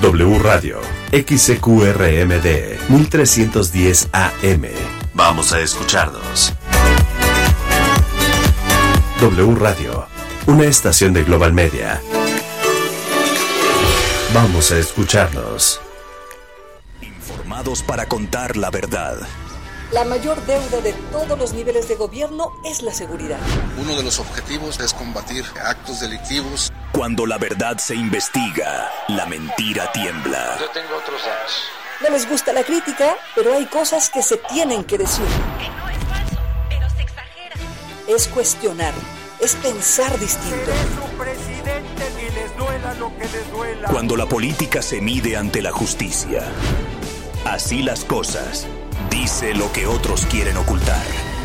W Radio, XCQRMD, 1310 AM. Vamos a escucharnos. W Radio, una estación de Global Media. Vamos a escucharnos. Informados para contar la verdad. La mayor deuda de todos los niveles de gobierno es la seguridad. Uno de los objetivos es combatir actos delictivos. Cuando la verdad se investiga, la mentira tiembla. Yo tengo otros datos. No les gusta la crítica, pero hay cosas que se tienen que decir. Que no es falso, pero se exagera. Es cuestionar, es pensar distinto. Su presidente, ni les duela lo que les duela. Cuando la política se mide ante la justicia. Así las cosas. Dice lo que otros quieren ocultar.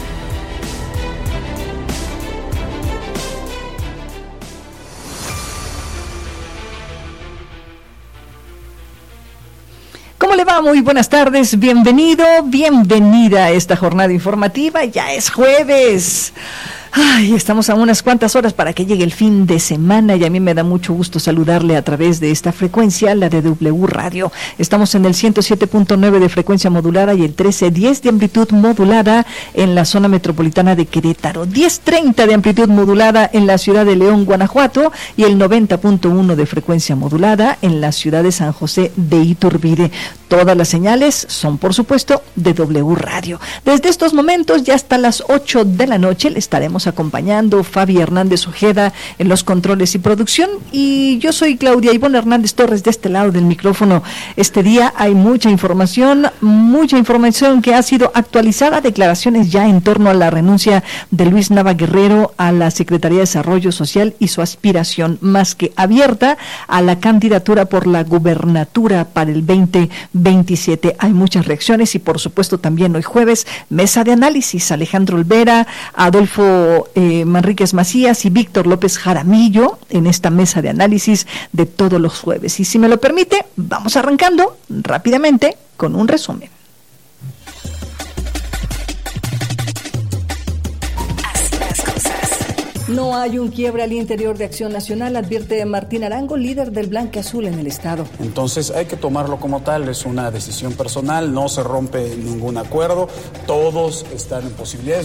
¿Cómo le va? Muy buenas tardes, bienvenido, bienvenida a esta jornada informativa, ya es jueves. Ay, estamos a unas cuantas horas para que llegue el fin de semana y a mí me da mucho gusto saludarle a través de esta frecuencia, la de W Radio. Estamos en el 107.9 de frecuencia modulada y el 1310 de amplitud modulada en la zona metropolitana de Querétaro, 1030 de amplitud modulada en la ciudad de León, Guanajuato y el 90.1 de frecuencia modulada en la ciudad de San José de Iturbide. Todas las señales son, por supuesto, de W Radio. Desde estos momentos, ya hasta las 8 de la noche, le estaremos acompañando Fabi Hernández Ojeda en los controles y producción, y yo soy Claudia Ivonne Hernández Torres de este lado del micrófono. Este día hay mucha información que ha sido actualizada, declaraciones ya en torno a la renuncia de Luis Nava Guerrero a la Secretaría de Desarrollo Social y su aspiración más que abierta a la candidatura por la gubernatura para el 2027. Hay muchas reacciones y por supuesto también hoy jueves, mesa de análisis, Alejandro Olvera, Adolfo Manríquez Macías y Víctor López Jaramillo en esta mesa de análisis de todos los jueves. Y si me lo permite, vamos arrancando rápidamente con un resumen. No hay un quiebre al interior de Acción Nacional, advierte Martín Arango, líder del Blanquiazul en el Estado. Entonces hay que tomarlo como tal, es una decisión personal, no se rompe ningún acuerdo, todos están en posibilidades,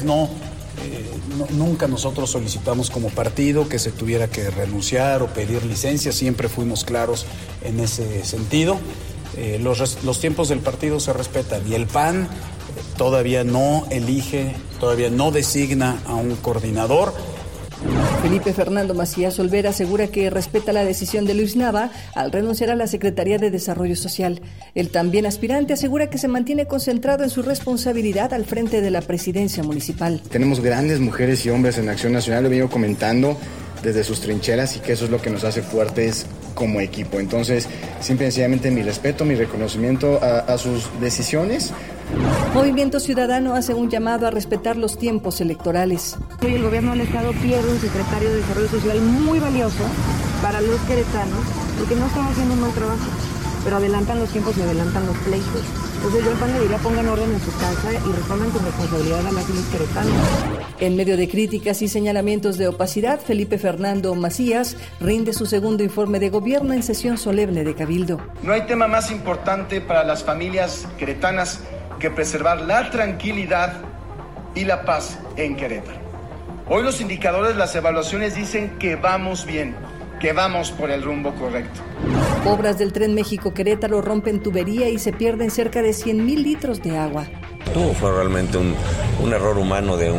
nunca nosotros solicitamos como partido que se tuviera que renunciar o pedir licencia, siempre fuimos claros en ese sentido. Los tiempos del partido se respetan y el PAN todavía no elige, todavía no designa a un coordinador. Felipe Fernando Macías Olvera asegura que respeta la decisión de Luis Nava al renunciar a la Secretaría de Desarrollo Social. El también aspirante asegura que se mantiene concentrado en su responsabilidad al frente de la presidencia municipal. Tenemos grandes mujeres y hombres en Acción Nacional, lo he venido comentando desde sus trincheras y que eso es lo que nos hace fuertes como equipo. Entonces, simple y sencillamente mi respeto, mi reconocimiento a sus decisiones. Movimiento Ciudadano hace un llamado a respetar los tiempos electorales. Hoy el gobierno del Estado pierde un secretario de Desarrollo Social muy valioso para los queretanos, porque no están haciendo un mal trabajo, pero adelantan los tiempos y adelantan los pleitos. Entonces yo al PAN le diría, pongan orden en su casa y respondan con responsabilidad a las y los queretanos. En medio de críticas y señalamientos de opacidad, Felipe Fernando Macías rinde su segundo informe de gobierno en sesión solemne de Cabildo. No hay tema más importante para las familias queretanas que preservar la tranquilidad y la paz en Querétaro. Hoy los indicadores, las evaluaciones dicen que vamos bien, que vamos por el rumbo correcto. Obras del Tren México-Querétaro rompen tubería y se pierden cerca de 100,000 litros de agua. Fue realmente un error humano de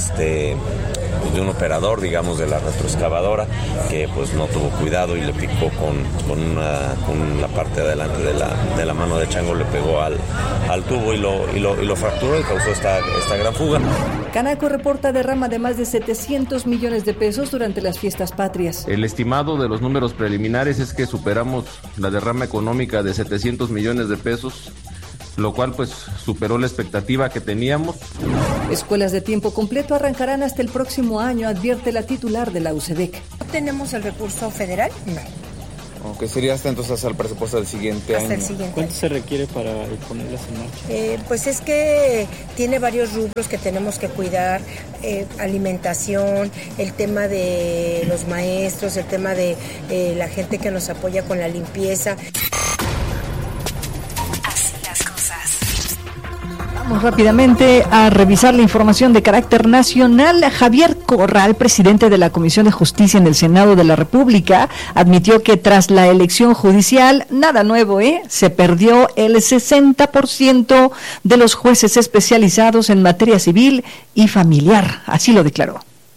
un operador, digamos, de la retroexcavadora, que pues no tuvo cuidado y le picó con la parte de adelante de la mano de chango, le pegó al tubo y lo fracturó y causó esta gran fuga. Canaco reporta derrama de más de 700 millones de pesos durante las fiestas patrias. El estimado de los números preliminares es que superamos la derrama económica de 700 millones de pesos, lo cual pues superó la expectativa que teníamos. Escuelas de tiempo completo arrancarán hasta el próximo año, advierte la titular de la UCEDEC. ¿Tenemos el recurso federal? No. Aunque sería hasta entonces al presupuesto del siguiente año. El siguiente ¿Cuánto año se requiere para ponerlas en marcha? Pues es que tiene varios rubros que tenemos que cuidar, alimentación, el tema de los maestros, el tema de la gente que nos apoya con la limpieza. Vamos rápidamente a revisar la información de carácter nacional. Javier Corral, presidente de la Comisión de Justicia en el Senado de la República, admitió que tras la elección judicial, nada nuevo, se perdió el 60% de los jueces especializados en materia civil y familiar. Así lo declaró.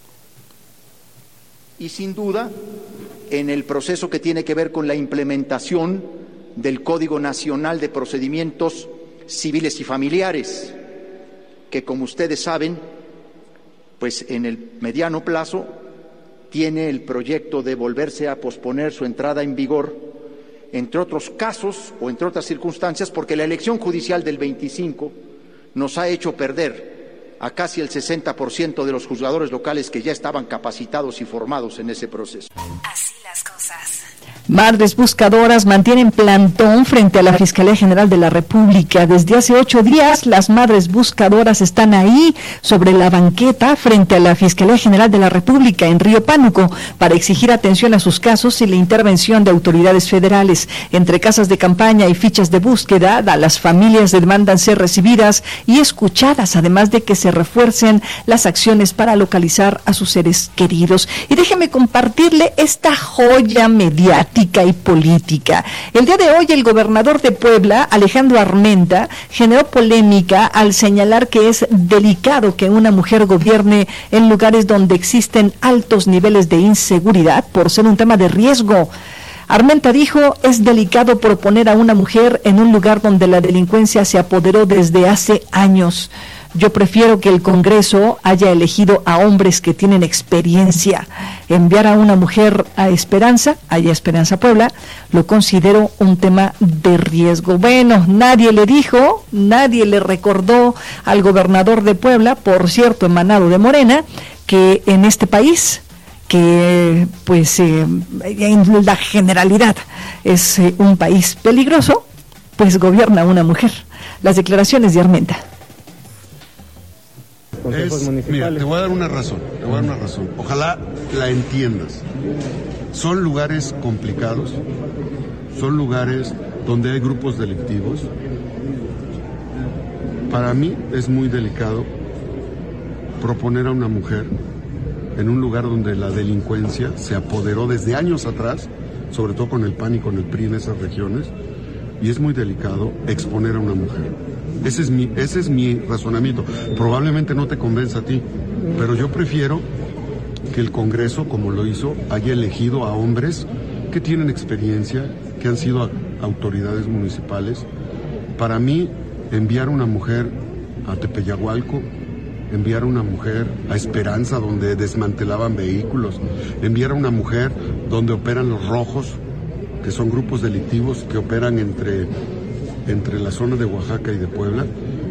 Y sin duda, en el proceso que tiene que ver con la implementación del Código Nacional de Procedimientos Civiles y Familiares, que como ustedes saben, pues en el mediano plazo tiene el proyecto de volverse a posponer su entrada en vigor, entre otros casos o entre otras circunstancias, porque la elección judicial del 25 nos ha hecho perder a casi el 60% de los juzgadores locales que ya estaban capacitados y formados en ese proceso. Así las cosas. Madres buscadoras mantienen plantón frente a la Fiscalía General de la República. Desde hace 8 días, las madres buscadoras están ahí, sobre la banqueta, frente a la Fiscalía General de la República en Río Pánuco, para exigir atención a sus casos y la intervención de autoridades federales. Entre casas de campaña y fichas de búsqueda, las familias demandan ser recibidas y escuchadas, además de que se refuercen las acciones para localizar a sus seres queridos. Y déjeme compartirle esta joya mediática y política. El día de hoy, el gobernador de Puebla, Alejandro Armenta, generó polémica al señalar que es delicado que una mujer gobierne en lugares donde existen altos niveles de inseguridad por ser un tema de riesgo. Armenta dijo, es delicado proponer a una mujer en un lugar donde la delincuencia se apoderó desde hace años. Yo prefiero que el Congreso haya elegido a hombres que tienen experiencia. Enviar a una mujer a Esperanza Puebla, lo considero un tema de riesgo. Bueno, nadie le dijo, nadie le recordó al gobernador de Puebla, por cierto, emanado de Morena, que en este país, que pues en la generalidad es un país peligroso, pues gobierna una mujer. Las declaraciones de Armenta. Mira, te voy a dar una razón. Ojalá la entiendas. Son lugares complicados, son lugares donde hay grupos delictivos. Para mí es muy delicado proponer a una mujer en un lugar donde la delincuencia se apoderó desde años atrás, sobre todo con el PAN y con el PRI en esas regiones, y es muy delicado exponer a una mujer. Ese es mi razonamiento. Probablemente no te convenza a ti, pero yo prefiero que el Congreso, como lo hizo, haya elegido a hombres que tienen experiencia, que han sido autoridades municipales. Para mí, enviar una mujer a Tepeyagualco, enviar una mujer a Esperanza, donde desmantelaban vehículos, enviar a una mujer donde operan los rojos, que son grupos delictivos que operan entre la zona de Oaxaca y de Puebla,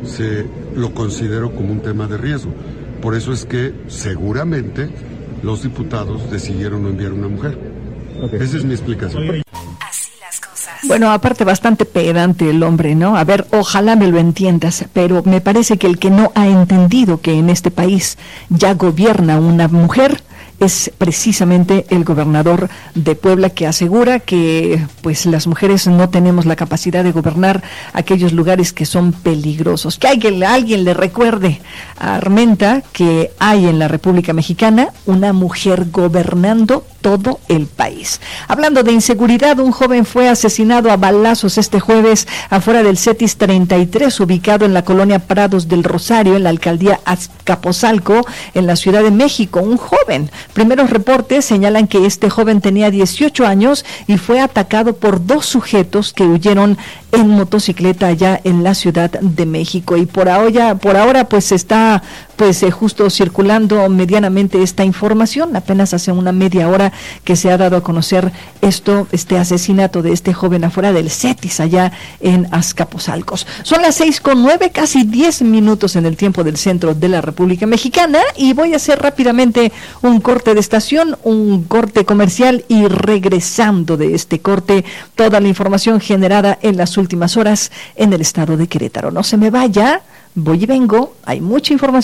lo considero como un tema de riesgo. Por eso es que seguramente los diputados decidieron no enviar una mujer. Okay. Esa es mi explicación. Así las cosas. Bueno, aparte bastante pedante el hombre, ¿no? A ver, ojalá me lo entiendas, pero me parece que el que no ha entendido que en este país ya gobierna una mujer es precisamente el gobernador de Puebla, que asegura que pues las mujeres no tenemos la capacidad de gobernar aquellos lugares que son peligrosos. Que alguien le recuerde a Armenta que hay en la República Mexicana una mujer gobernando todo el país. Hablando de inseguridad, un joven fue asesinado a balazos este jueves afuera del CETIS 33, ubicado en la colonia Prados del Rosario, en la alcaldía Azcapotzalco, en la Ciudad de México. Un joven. Primeros reportes señalan que este joven tenía 18 años y fue atacado por 2 sujetos que huyeron en motocicleta allá en la Ciudad de México. Y por ahora pues está justo circulando medianamente esta información. Apenas hace una media hora que se ha dado a conocer este asesinato de este joven afuera del CETIS allá en Azcapotzalco. Son las 6:09, casi 10 minutos en el tiempo del centro de la República Mexicana, y voy a hacer rápidamente un corte de estación, un corte comercial, y regresando de este corte, toda la información generada en las últimas horas en el estado de Querétaro. No se me vaya, voy y vengo, hay mucha información.